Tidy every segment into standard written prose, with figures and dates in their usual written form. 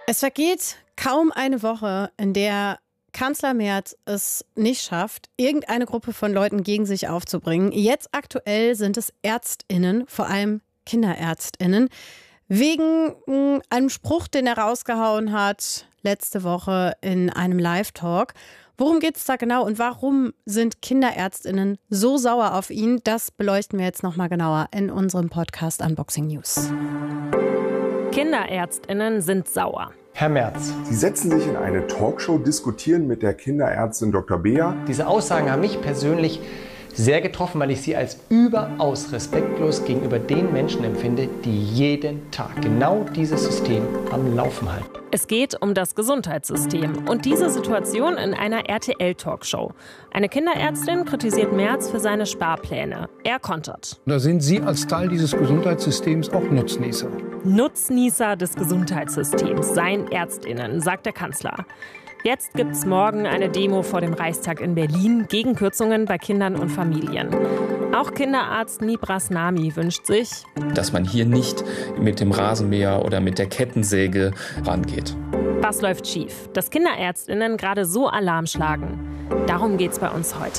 Es vergeht kaum eine Woche, in der Kanzler Merz es nicht schafft, irgendeine Gruppe von Leuten gegen sich aufzubringen. Jetzt aktuell sind es ÄrztInnen, vor allem KinderärztInnen, wegen einem Spruch, den er rausgehauen hat letzte Woche in einem Live-Talk. Worum geht es da genau und warum sind KinderärztInnen so sauer auf ihn? Das beleuchten wir jetzt nochmal genauer in unserem Podcast Unboxing News. KinderärztInnen sind sauer. Herr Merz. Sie setzen sich in eine Talkshow, diskutieren mit der Kinderärztin Dr. Beer. Diese Aussagen haben mich persönlich sehr getroffen, weil ich sie als überaus respektlos gegenüber den Menschen empfinde, die jeden Tag genau dieses System am Laufen halten. Es geht um das Gesundheitssystem und diese Situation in einer RTL-Talkshow. Eine Kinderärztin kritisiert Merz für seine Sparpläne. Er kontert. Da sind Sie als Teil dieses Gesundheitssystems auch Nutznießer. Nutznießer des Gesundheitssystems seien ÄrztInnen, sagt der Kanzler. Jetzt gibt's morgen eine Demo vor dem Reichstag in Berlin gegen Kürzungen bei Kindern und Familien. Auch Kinderarzt Nibras Nami wünscht sich, dass man hier nicht mit dem Rasenmäher oder mit der Kettensäge rangeht. Was läuft schief? Dass KinderärztInnen gerade so Alarm schlagen. Darum geht's bei uns heute.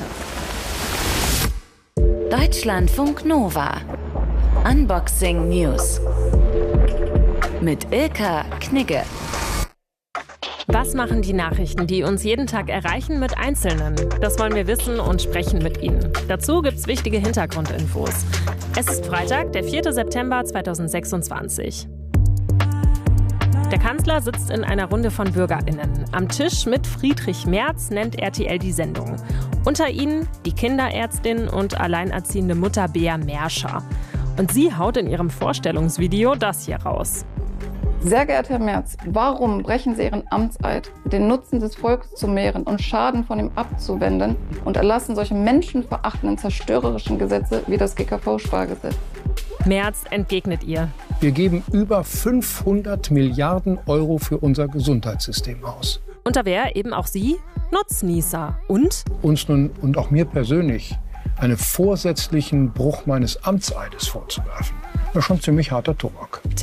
Deutschlandfunk Nova. Unboxing News. Mit Ilka Knigge. Was machen die Nachrichten, die uns jeden Tag erreichen, mit Einzelnen? Das wollen wir wissen und sprechen mit ihnen. Dazu gibt's wichtige Hintergrundinfos. Es ist Freitag, der 4. September 2026. Der Kanzler sitzt in einer Runde von BürgerInnen. Am Tisch mit Friedrich Merz nennt RTL die Sendung. Unter ihnen die Kinderärztin und alleinerziehende Mutter Bea Merscher. Und sie haut in ihrem Vorstellungsvideo das hier raus. Sehr geehrter Herr Merz, warum brechen Sie Ihren Amtseid, den Nutzen des Volkes zu mehren und Schaden von ihm abzuwenden und erlassen solche menschenverachtenden, zerstörerischen Gesetze wie das GKV-Spargesetz? Merz entgegnet ihr. Wir geben über 500 Milliarden Euro für unser Gesundheitssystem aus. Und da wäre eben auch sie Nutznießer. Und? Uns nun und auch mir persönlich einen vorsätzlichen Bruch meines Amtseides vorzuwerfen. Das ist schon ziemlich harter Tobak.